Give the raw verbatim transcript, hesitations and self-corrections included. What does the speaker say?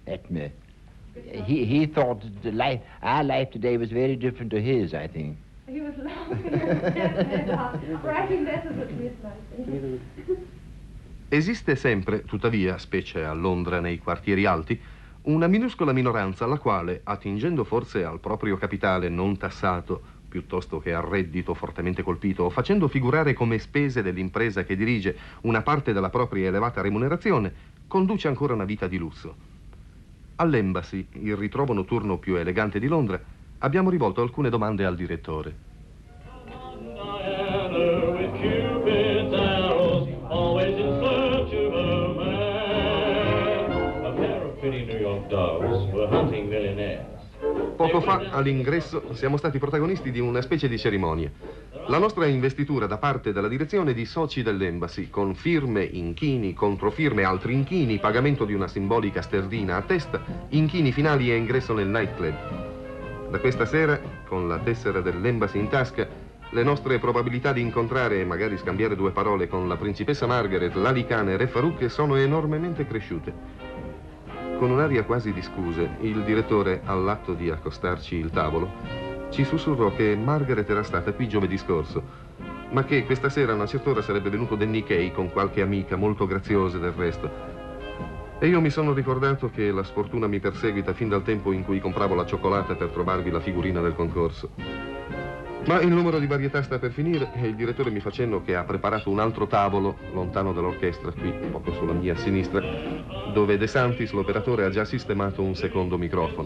at me. He, he thought the life, our life today was very different to his, I think. He was laughing and writing letters at midnight. Esiste sempre, tuttavia, specie a Londra nei quartieri alti, una minuscola minoranza alla quale, attingendo forse al proprio capitale non tassato, piuttosto che al reddito fortemente colpito, o facendo figurare come spese dell'impresa che dirige una parte della propria elevata remunerazione, conduce ancora una vita di lusso. All'Embassy, il ritrovo notturno più elegante di Londra, abbiamo rivolto alcune domande al direttore. Poco fa, all'ingresso, siamo stati protagonisti di una specie di cerimonia. La nostra investitura da parte della direzione di soci dell'Embassy, con firme, inchini, controfirme, altri inchini, pagamento di una simbolica sterlina a testa, inchini finali e ingresso nel nightclub. Da questa sera, con la tessera dell'Embassy in tasca, le nostre probabilità di incontrare e magari scambiare due parole con la principessa Margaret, l'Ali Khan e Re Farouk sono enormemente cresciute. Con un'aria quasi di scuse, il direttore, all'atto di accostarci il tavolo, ci sussurrò che Margaret era stata qui giovedì scorso, ma che questa sera a una certa ora sarebbe venuto Danny Kaye con qualche amica, molto graziosa del resto. E io mi sono ricordato che la sfortuna mi perseguita fin dal tempo in cui compravo la cioccolata per trovarvi la figurina del concorso. Ma il numero di varietà sta per finire e il direttore mi fa cenno che ha preparato un altro tavolo, lontano dall'orchestra, qui, poco sulla mia sinistra, dove De Santis, l'operatore, ha già sistemato un secondo microfono.